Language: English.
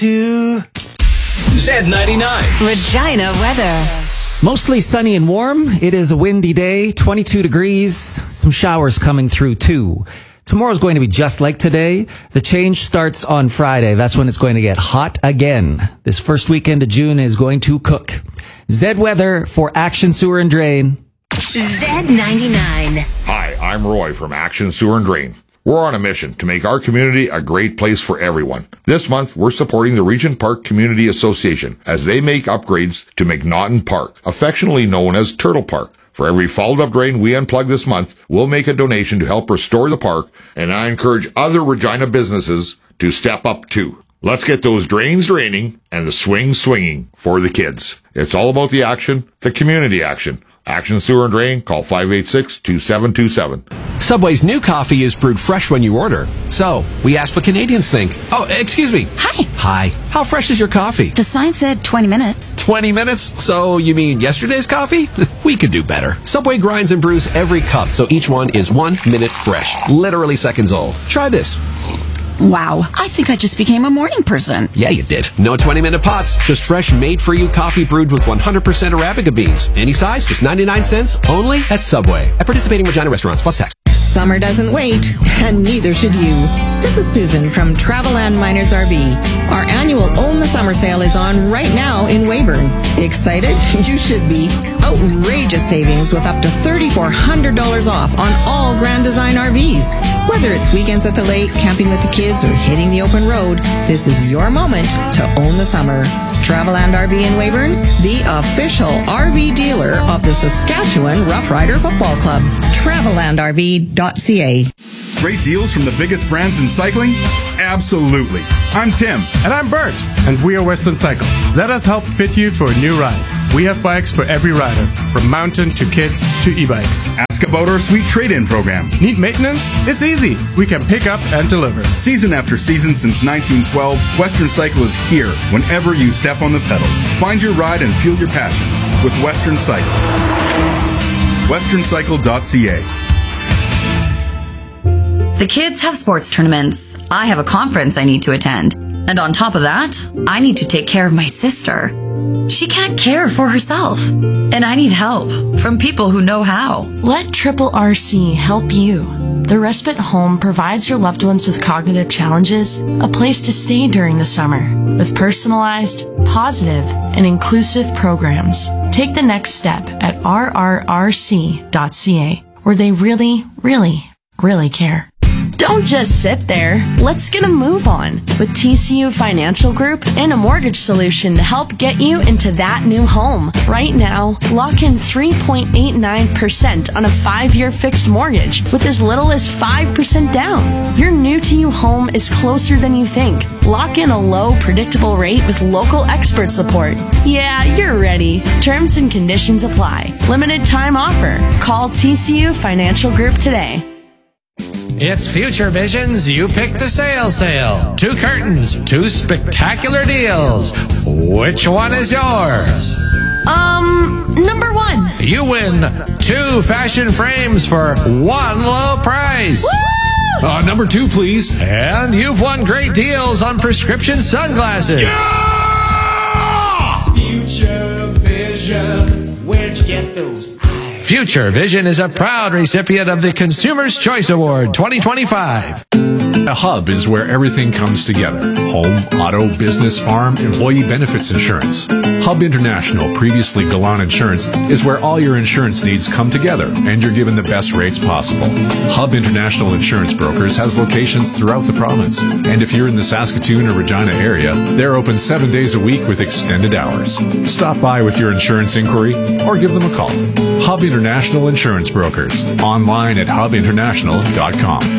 Z99. Regina weather. Mostly sunny and warm. It is a windy day, 22 degrees. Some showers coming through too. Tomorrow's going to be just like today. The change starts on Friday. That's when it's going to get hot again. This first weekend of June is going to cook. Z weather for Action Sewer and Drain. Z99. Hi, I'm Roy from Action Sewer and Drain. We're on a mission to make our community a great place for everyone. This month, we're supporting the Regent Park Community Association as they make upgrades to McNaughton Park, affectionately known as Turtle Park. For every fouled-up drain we unplug this month, we'll make a donation to help restore the park, and I encourage other Regina businesses to step up too. Let's get those drains draining and the swing swinging for the kids. It's all about the action, the community action. Action Sewer and Drain, call 586-2727. Subway's new coffee is brewed fresh when you order. So, we asked what Canadians think. Oh, excuse me. Hi. Hi. How fresh is your coffee? The sign said 20 minutes. 20 minutes? So, you mean yesterday's coffee? We could do better. Subway grinds and brews every cup, so each one is 1 minute fresh. Literally seconds old. Try this. Wow, I think I just became a morning person. Yeah, you did. No 20-minute pots, just fresh, made-for-you coffee brewed with 100% Arabica beans. Any size, just 99 cents, only at Subway. At participating Regina restaurants, plus tax. Summer doesn't wait, and neither should you. This is Susan from Traveland Miners RV. Our annual Own the Summer sale is on right now in Weyburn. Excited? You should be. Outrageous savings with up to $3,400 off on all Grand Design RVs. Whether it's weekends at the lake, camping with the kids, or hitting the open road, this is your moment to own the summer. Traveland RV in Weyburn, the official RV dealer of the Saskatchewan Rough Rider Football Club. TravelandRV.ca. Great deals from the biggest brands in cycling? Absolutely. I'm Tim. And I'm Bert. And we are Western Cycle. Let us help fit you for a new ride. We have bikes for every rider, from mountain to kids to e-bikes. Ask about our sweet trade-in program. Need maintenance? It's easy. We can pick up and deliver. Season after season since 1912, Western Cycle is here whenever you step on the pedals. Find your ride and fuel your passion with Western Cycle. westerncycle.ca. The kids have sports tournaments. I have a conference I need to attend. And on top of that, I need to take care of my sister. She can't care for herself. And I need help from people who know how. Let Triple RC help you. The Respite Home provides your loved ones with cognitive challenges a place to stay during the summer with personalized, positive, and inclusive programs. Take the next step at rrrc.ca, where they really, really, really care. Don't just sit there. Let's get a move on with TCU Financial Group and a mortgage solution to help get you into that new home. Right now, lock in 3.89% on a 5-year fixed mortgage with as little as 5% down. Your new to you home is closer than you think. Lock in a low, predictable rate with local expert support. Yeah, you're ready. Terms and conditions apply. Limited time offer. Call TCU Financial Group today. It's Future Vision's You Pick the Sale. 2 curtains, 2 spectacular deals. Which one is yours? Number 1. You win 2 fashion frames for 1 low price. Woo! Number 2, please. And you've won great deals on prescription sunglasses. Yeah! Future Vision, where'd you get those? Future Vision is a proud recipient of the Consumer's Choice Award 2025. A hub is where everything comes together. Home, auto, business, farm, employee benefits insurance. Hub International, previously Galan Insurance, is where all your insurance needs come together and you're given the best rates possible. Hub International Insurance Brokers has locations throughout the province. And if you're in the Saskatoon or Regina area, they're open 7 days a week with extended hours. Stop by with your insurance inquiry or give them a call. Hub International Insurance Brokers. Online at hubinternational.com.